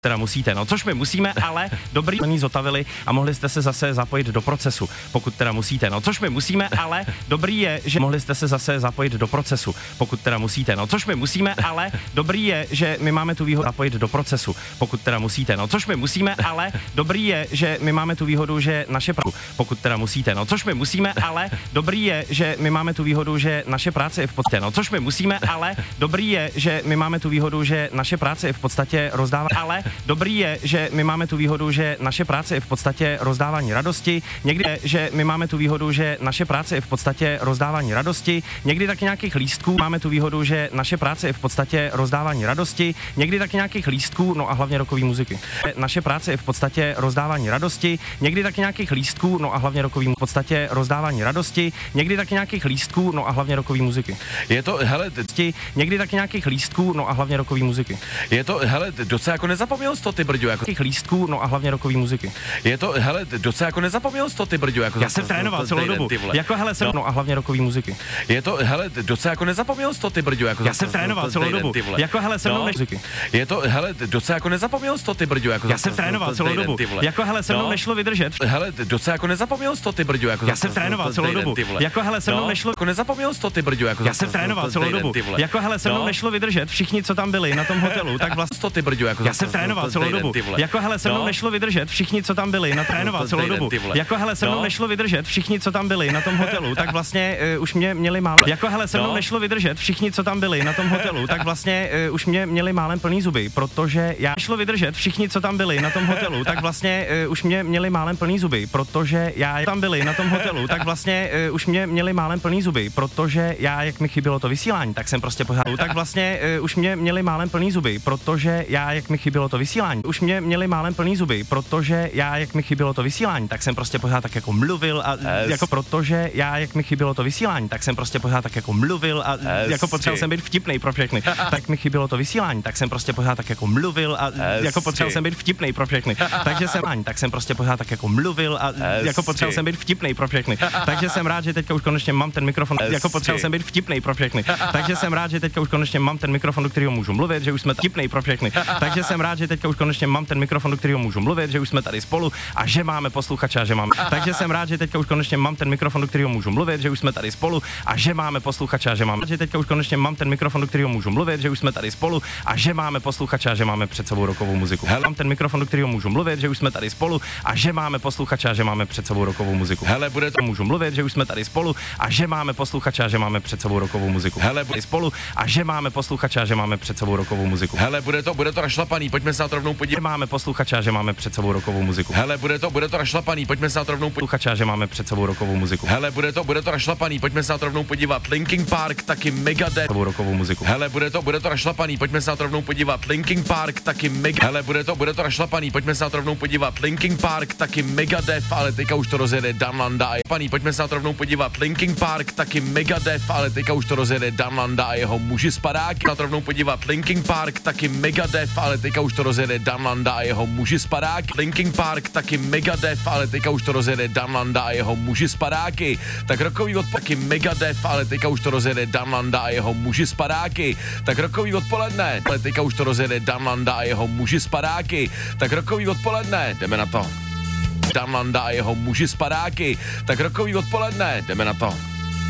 teda musíte, no což my musíme, ale dobrý plní zotavili a mohli jste se zase zapojit do procesu, pokud teda musíte, no což my musíme, ale dobrý je, že mohli jste se zase zapojit do procesu, pokud teda musíte, no což my musíme, ale dobrý je, že my máme tu výhodu zapojit do procesu, pokud teda musíte, no což my musíme, ale dobrý je, že my máme tu výhodu, že naše práce, pokud teda musíte, no což my musíme, ale dobrý je, že my máme tu výhodu, že naše práce je v podstatě, no což my musíme, ale dobrý je, že my máme tu výhodu, že naše práce je v podstatě rozdává, ale dobrý je, že my máme tu výhodu, že naše práce je v podstatě rozdávání radosti, někdy je, že my máme tu výhodu, že naše práce je v podstatě rozdávání radosti, někdy taky nějakých lístků, máme tu výhodu, že naše práce je v podstatě rozdávání radosti, někdy taky nějakých lístků, no a hlavně rockové muziky. Naše práce je v podstatě rozdávání radosti, někdy taky nějakých lístků, no a hlavně rockové v podstatě rozdávání radosti, někdy taky nějakých lístků, no a hlavně rockové muziky. Je to, hele, někdy taky nějakých lístků, no a hlavně rockové muziky. Je to, hele, docela jako nezapomněl jsi to, ty brďo, jako Těch lístků, no a hlavně rockové muziky. je to, hele, docela jako nezapomněl jsi to, ty brďo, jako Já jsem trénoval celou dobu. Jako hele, no a hlavně rockové muziky. Je to, hele, docela jako nezapomněl jsi to, ty brďo, jako Já jsem trénoval celou dobu. Jako hele, se mnou muziky. Je to, hele, docela jako nezapomněl jsi to, ty brďo, jako Já jsem trénoval celou dobu. Jako hele, se mnou nešlo vydržet. Hele, docela jako nezapomněl jsi to, ty brďo, jako Já jsem trénoval celou dobu. Jako hele, se mnou nešlo. Jako nezapomněl jsi to, ty brďo, jako Já jsem trénoval celou dobu. Jako hele, se mnou nešlo vydržet. Všichni, co tam byli na tom hotelu, tak vlastně to, ty brďo, jako Já jsem trénoval celou dobu. Jako hele, se mnou nešlo vydržet. Všichni, co tam byli, trénoval celou dobu. Jako hele, se mnou nešlo vydržet. Všichni, co tam byli na tom hotelu, tak vlastně už mě měli málem. Jako hele, se mnou nešlo vydržet. Všichni, co tam byli na tom hotelu, tak vlastně už mě měli málem plný zuby, protože já nešlo vydržet. Všichni, co tam byli na tom hotelu, tak vlastně už mě měli málem plný zuby, protože já tam byli na tom hotelu, tak vlastně už mě měli málem plný zuby, protože já, jak mi chybělo to vysílání, tak jsem prostě pořád. Tak vlastně už mě měli málem plný zuby, protože já, jak mi chybělo to vysílání, už mě měli málem plný zuby, protože já, jak mi chybělo to vysílání, tak jsem prostě pořád tak jako mluvil a jako protože já, jak mi chybělo to vysílání, tak jsem prostě pořád tak jako mluvil a jako potřeboval jsem být vtipnej pro všechny. Tak mi chybělo to vysílání, tak jsem prostě pořád tak jako mluvil a jako potřeboval jsem být vtipnej pro všechny. Takže jsem prostě pořád tak jako mluvil a jako potřeboval jsem být vtipnej pro všechny. Takže jsem rád, že teďka už konečně mám ten mikrofon, jako potřeboval jsem být vtipnej pro všechny. Takže jsem rád, že teďka už konečně mám ten mikrofon, do kterého můžu mluvit, že už jsme vtipnej pro všechny. Takže jsem rád, že teďka už konečně mám ten mikrofon, do kterého můžu mluvit, že už jsme tady spolu a že máme posluchače a že máme. Takže jsem rád, že teďka už konečně mám ten mikrofon, do kterého můžu mluvit, že už jsme tady spolu a že máme posluchače a že máme. Že teďka už konečně mám ten mikrofon, do kterého můžu mluvit, že už jsme tady spolu a že máme posluchače a že máme před sebou rockovou muziku. Hele, mám ten mikrofon, do kterého můžu mluvit, že už jsme tady spolu a že máme posluchače a že máme před sebou rockovou muziku. Hele, bude to můžu mluvit, že už jsme tady spolu a že máme posluchače a že máme před sebou rockovou muziku. Hele, bude spolu a že máme posluchače a že máme před sebou rockovou muziku. Hele, bude to našlapaný, pojďme se na to rovnou podívat. Máme posluchače a že máme před sebou rockovou muziku. Hele, bude to našlapaný, pojďme se na to rovnou podívat. Posluchače a že máme před sebou rockovou muziku. Hele, bude to našlapaný, pojďme se na to rovnou podívat. Linkin Park, taky Megadeth. Rockovou muziku. Hele, bude to našlapaný, pojďme se na to rovnou podívat. Linkin Park, taky Megadeth. Hele, bude to našlapaný, pojďme se na to rovnou podívat. Linkin Park, taky Megadeth, ale teďka už to rozjede Dan Landa a paní, pojďme se na to rovnou podívat. Linkin Park, taky Megadeth, ale teďka už to rozjede Dan Landa a jeho muži spadák. Na to rovnou podívat. Linkin Park, taky Megadeth, ale teďka už to rozjede Dan Landa a jeho muži spadák. Linkin Park, taky Megadeth, ale teďka už to rozjede Dan Landa a jeho muži spadáky. Tak rokový taky Megadeth, ale teďka už to rozjede Dan Landa a jeho muži spadáky. Tak rokový odpoledne, ale teďka už to rozjede Dan Landa a jeho muži spadáky. Tak rokový odpoledne, jdeme na to. Dan Landa a jeho muži spadáky. Tak rokový odpoledne, jdeme na to.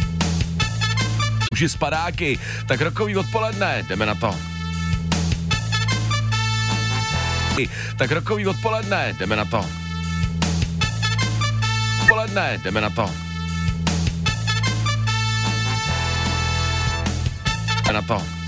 Muži spadáky. Tak rokový odpoledne, jdeme na to. Tak rokový odpoledne, jdeme na to. Odpoledne, jdeme na to. Jdeme na to.